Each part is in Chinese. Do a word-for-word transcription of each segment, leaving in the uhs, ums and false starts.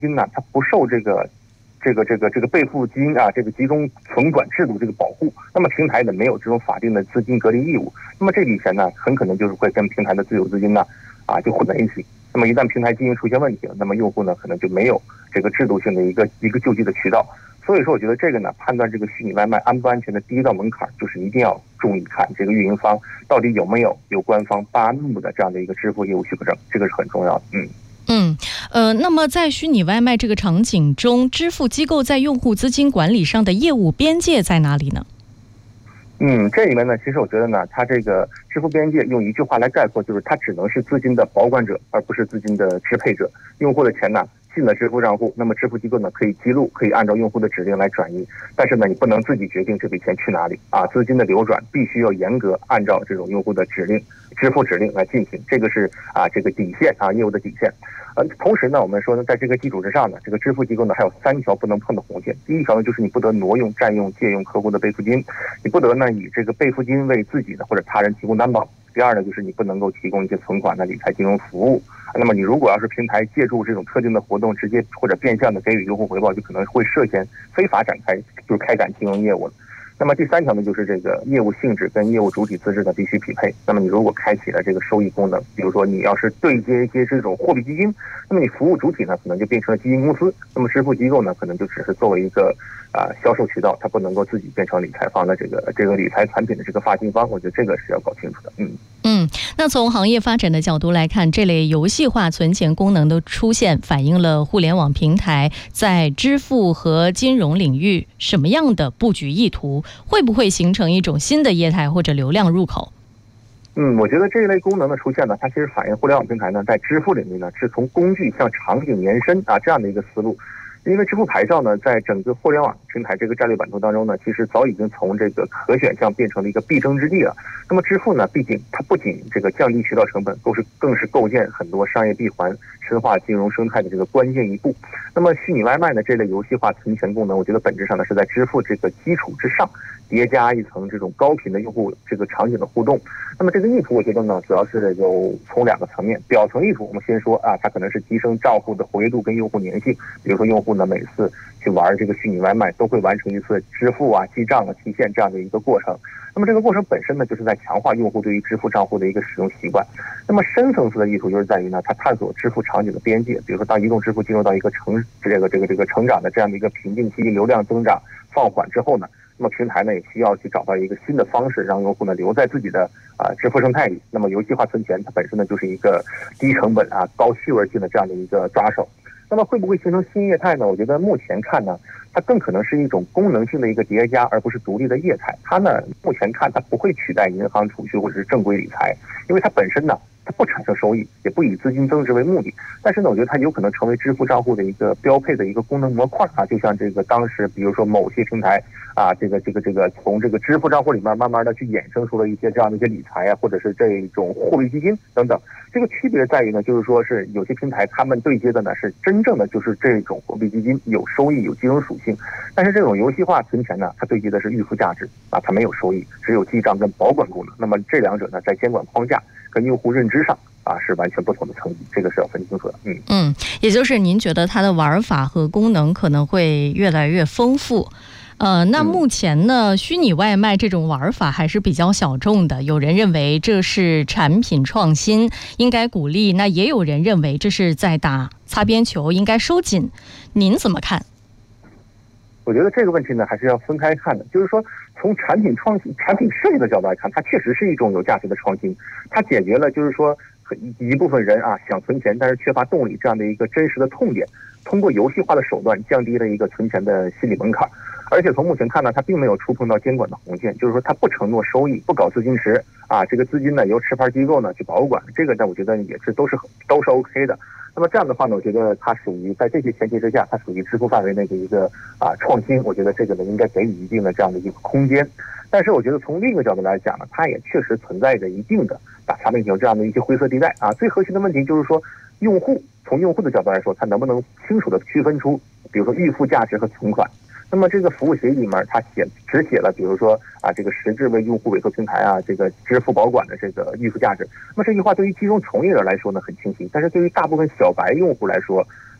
金呢，它不受这个这个这个这个备付基金啊这个集中存管制度这个保护，那么平台呢没有这种法定的资金隔离义务，那么这笔钱呢很可能就是会跟平台的自有资金呢啊就混在一起。那么一旦平台经营出现问题了，那么用户呢可能就没有这个制度性的一个一个救济的渠道。所以说我觉得这个呢判断这个虚拟外卖安不安全的第一道门槛，就是一定要注意看这个运营方到底有没有由官方颁布的这样的一个支付业务许可证，这个是很重要的。嗯嗯，呃，那么在虚拟外卖这个场景中，支付机构在用户资金管理上的业务边界在哪里呢？ 嗯，这里面呢，其实我觉得呢，它这个支付边界用一句话来概括，就是它只能是资金的保管者，而不是资金的支配者。用户的钱呢进了支付账户，那么支付机构呢可以记录，可以按照用户的指令来转移，但是呢你不能自己决定这笔钱去哪里啊，资金的流转必须要严格按照这种用户的指令、支付指令来进行，这个是啊这个底线啊业务的底线。呃，同时呢，我们说呢，在这个基础之上呢，这个支付机构呢还有三条不能碰的红线。第一条呢，就是你不得挪用、占用、借用客户的备付金，你不得呢以这个备付金为自己的或者他人提供担保。第二呢，就是你不能够提供一些存款的理财金融服务。那么你如果要是平台借助这种特定的活动，直接或者变相的给予用户回报，就可能会涉嫌非法展开就是开展金融业务了。那么第三条呢，就是这个业务性质跟业务主体资质呢必须匹配。那么你如果开启了这个收益功能，比如说你要是对接一些这种货币基金，那么你服务主体呢可能就变成了基金公司，那么支付机构呢可能就只是作为一个啊、呃、销售渠道，它不能够自己变成理财方的这个这个理财产品的这个发行方。我觉得这个是要搞清楚的。嗯嗯，那从行业发展的角度来看，这类游戏化存钱功能的出现，反映了互联网平台在支付和金融领域什么样的布局意图？会不会形成一种新的业态或者流量入口？ 嗯，我觉得这一类功能的出现呢，它其实反映互联网平台呢在支付领域呢是从工具向场景延伸啊这样的一个思路。因为支付牌照呢，在整个互联网平台这个战略版图当中呢，其实早已经从这个可选项变成了一个必争之地了。那么支付呢，毕竟它不仅这个降低渠道成本，更是更是构建很多商业闭环、深化金融生态的这个关键一步。那么虚拟外卖呢这类游戏化存钱功能，我觉得本质上呢是在支付这个基础之上叠加一层这种高频的用户这个场景的互动。那么这个意图我觉得呢，主要是有从两个层面。表层意图我们先说啊，它可能是提升账户的活跃度跟用户粘性，比如说用户呢每次去玩这个虚拟外卖都会完成一次支付啊、记账啊、提现这样的一个过程。那么这个过程本身呢，就是在强化用户对于支付账户的一个使用习惯。那么深层次的意图就是在于呢，它探索支付场景的边界，比如说当移动支付进入到一个成这个这个这个成长的这样的一个瓶颈期，流量增长放缓之后呢，那么平台呢也需要去找到一个新的方式，让用户呢留在自己的啊、呃、支付生态里。那么游戏化存钱它本身呢就是一个低成本啊、高趣味性的这样的一个抓手。那么会不会形成新业态呢？我觉得目前看呢，它更可能是一种功能性的一个叠加，而不是独立的业态。它呢目前看它不会取代银行储蓄或者是正规理财，因为它本身呢它不产生收益，也不以资金增值为目的。但是呢，我觉得它有可能成为支付账户的一个标配的一个功能模块啊，就像这个当时比如说某些平台啊，这个这个这个从这个支付账户里面慢慢的去衍生出了一些这样的一些理财啊，或者是这种货币基金等等。这个区别在于呢，就是说是有些平台他们对接的呢是真正的就是这种货币基金，有收益有金融属性，但是这种游戏化存钱呢，它对接的是预付价值啊，它没有收益，只有记账跟保管功能。那么这两者呢，在监管框架跟用户认知上啊是完全不同的层级，这个是要分清楚的。嗯嗯，也就是您觉得它的玩法和功能可能会越来越丰富。呃，那目前呢，虚拟外卖这种玩法还是比较小众的。有人认为这是产品创新，应该鼓励；那也有人认为这是在打擦边球，应该收紧。您怎么看？ 我觉得这个问题呢，还是要分开看的。就是说，从产品创新、产品设计的角度来看，它确实是一种有价值的创新。它解决了就是说一一部分人啊想存钱，但是缺乏动力这样的一个真实的痛点，通过游戏化的手段降低了一个存钱的心理门槛。而且从目前看呢，它并没有触碰到监管的红线，就是说它不承诺收益，不搞资金池啊，这个资金呢由持牌机构呢去保管，这个呢我觉得也是都是都是 OK 的。那么这样的话呢，我觉得它属于在这些前提之下，它属于支付范围内的一个啊创新，我觉得这个呢应该给予一定的这样的一个空间。但是我觉得从另一个角度来讲呢，它也确实存在着一定的打擦边球这样的一些灰色地带啊。最核心的问题就是说，用户从用户的角度来说，他能不能清楚的区分出，比如说预付价值和存款。那么这个服务协议里面，它写只写了，比如说啊，这个实质为用户委托平台啊，这个支付保管的这个预付价值。那么这句话对于金融从业者来说呢很清晰，但是对于大部分小白用户来说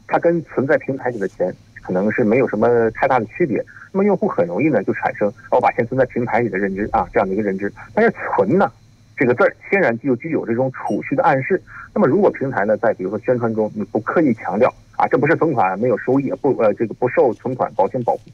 它跟存在平台里的钱可能是没有什么太大的区别。那么用户很容易呢就产生我把钱存在平台里的认知啊这样的一个认知。但是存呢这个字儿天然就具有这种储蓄的暗示。那么如果平台呢在比如说宣传中你不刻意强调啊这不是存款，没有收益，不呃这个不受存款保险保护